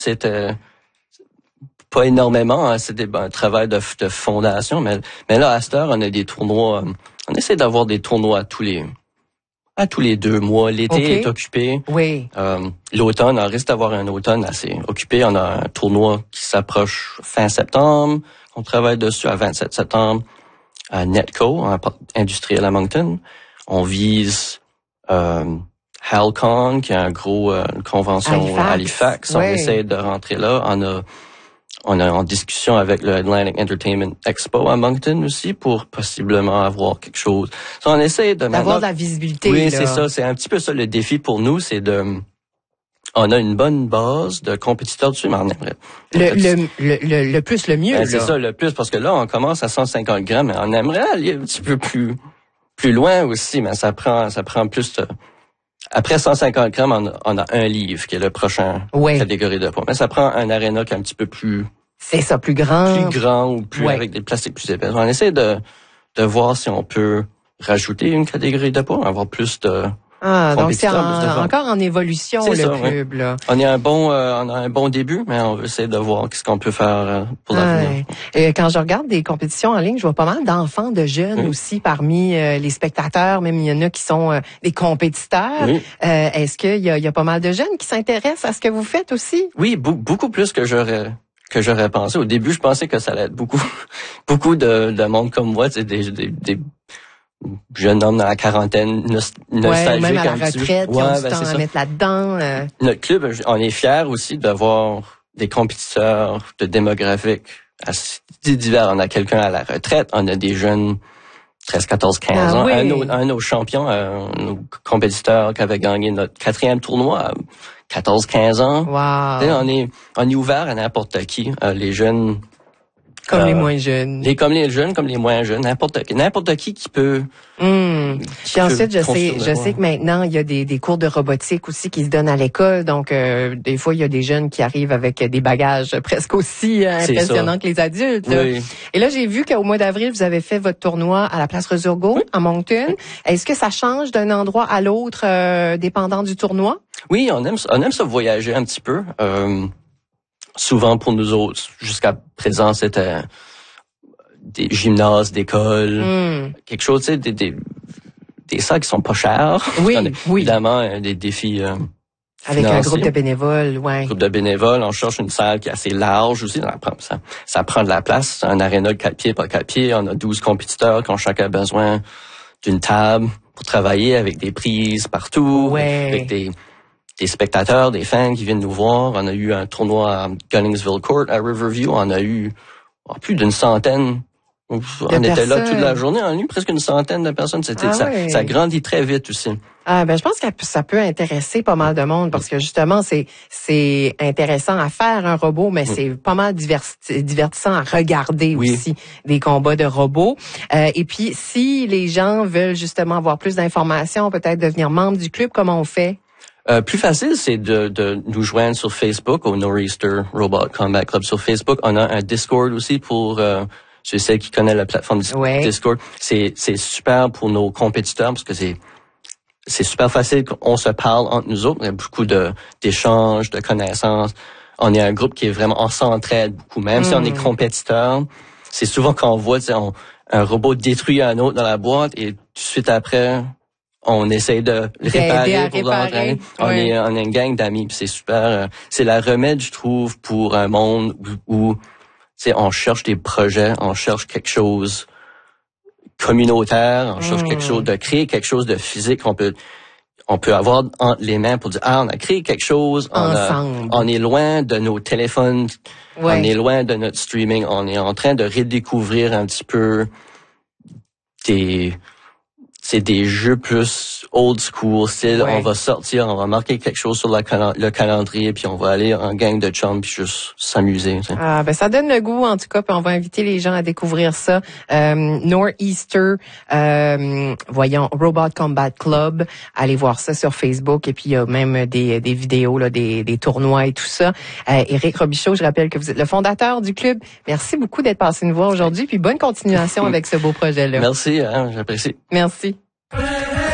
c'était pas énormément, hein, c'était un travail de fondation, mais là, à cette heure, on a des tournois, on essaie d'avoir des tournois à tous les 2 mois. L'été est occupé. Oui. L'automne, on risque d'avoir un automne assez occupé. On a un tournoi qui s'approche fin septembre. On travaille dessus à 27 septembre à Netco, industriel à Moncton. On vise HalCon, qui est un gros une convention à Halifax. On essaie de rentrer là. On est en discussion avec le Atlantic Entertainment Expo à Moncton aussi pour possiblement avoir quelque chose. On essaie d'avoir de la visibilité. Oui, là. C'est ça. C'est un petit peu ça le défi pour nous, c'est on a une bonne base de compétiteurs dessus, mais on aimerait. Le plus, le mieux. C'est ça, le plus, parce que là, on commence à 150 grammes, mais on aimerait aller un petit peu plus loin aussi, mais ça prend plus de... Après 150 grammes, on a un livre qui est le prochain catégorie de poids. Mais ça prend un aréna qui est un petit peu plus... C'est ça, plus grand. Plus grand ou plus avec des plastiques plus épais. On essaie de voir si on peut rajouter une catégorie de poids, avoir plus de... donc c'est encore en évolution le club. Là. On a un bon début, mais on veut essayer de voir qu'est-ce qu'on peut faire pour l'avenir. Quand je regarde des compétitions en ligne, je vois pas mal d'enfants, de jeunes aussi parmi les spectateurs. Même il y en a qui sont des compétiteurs. Oui. Est-ce qu'il y a pas mal de jeunes qui s'intéressent à ce que vous faites aussi? Oui, beaucoup plus que j'aurais pensé. Au début, je pensais que ça allait être beaucoup de monde comme moi, c'est des jeune homme dans la quarantaine, nostalgique. Même à la retraite, qui ont du temps à mettre là-dedans. Notre club, on est fiers aussi d'avoir des compétiteurs de démographiques assez divers. On a quelqu'un à la retraite, on a des jeunes 13, 14, 15 ans. Un de nos champions, nos compétiteurs qui avait gagné notre 4e tournoi à 14, 15 ans. Wow. On est ouvert à n'importe qui. Les jeunes... Comme les moins jeunes. Comme les jeunes, comme les moins jeunes. N'importe qui peut. Puis ensuite, je sais que maintenant, il y a des cours de robotique aussi qui se donnent à l'école. Donc, des fois, il y a des jeunes qui arrivent avec des bagages presque aussi impressionnants que les adultes. Là. Oui. Et là, j'ai vu qu'au mois d'avril, vous avez fait votre tournoi à la place Resurgo, à Moncton. Est-ce que ça change d'un endroit à l'autre, dépendant du tournoi? Oui, on aime ça voyager un petit peu. Souvent pour nous autres, jusqu'à présent, c'était des gymnases d'école, quelque chose, tu sais, des salles qui sont pas chères. Oui. Évidemment, des défis avec financiers. Un groupe de bénévoles, Un groupe de bénévoles, on cherche une salle qui est assez large aussi. Ça prend de la place. C'est un aréna de 4 pieds par 4 pieds. On a 12 compétiteurs qui ont chacun besoin d'une table pour travailler avec des prises partout, avec des spectateurs, des fans qui viennent nous voir. On a eu un tournoi à Gunningsville Court, à Riverview. On a eu plus d'une centaine. On était là toute la journée. On a eu presque une centaine de personnes. Ça grandit très vite aussi. Je pense que ça peut intéresser pas mal de monde parce que justement, c'est intéressant à faire un robot, mais c'est pas mal divertissant à regarder aussi des combats de robots. Et puis, si les gens veulent justement avoir plus d'informations, peut-être devenir membre du club, comment on fait? Plus facile, c'est de nous joindre sur Facebook au Nor'easter Robot Combat Club sur Facebook. On a un Discord aussi pour ceux qui connaissent la plateforme Discord. C'est super pour nos compétiteurs parce que c'est super facile qu'on se parle entre nous autres. Il y a beaucoup d'échanges, de connaissances. On est un groupe qui est vraiment, on s'entraide beaucoup. Même si on est compétiteur, c'est souvent quand on voit un robot détruire un autre dans la boîte et tout de suite après, on essaie de le réparer pour l'entraîner. On est une gang d'amis, puis c'est super. C'est la remède, je trouve, pour un monde où on cherche des projets, on cherche quelque chose communautaire, on cherche quelque chose de créer quelque chose de physique qu'on peut avoir entre les mains pour dire on a créé quelque chose, on est loin de nos téléphones, on est loin de notre streaming, on est en train de redécouvrir un petit peu des jeux plus old school, style on va sortir, on va marquer quelque chose sur le calendrier, puis on va aller en gang de chums puis juste s'amuser. T'sais. Ça donne le goût en tout cas, puis on va inviter les gens à découvrir ça. Nor'easter, Robot Combat Club, allez voir ça sur Facebook, et puis il y a même des vidéos là, des tournois et tout ça. Éric Robichaud, je rappelle que vous êtes le fondateur du club. Merci beaucoup d'être passé nous voir aujourd'hui, puis bonne continuation avec ce beau projet-là. Merci, j'apprécie. Merci.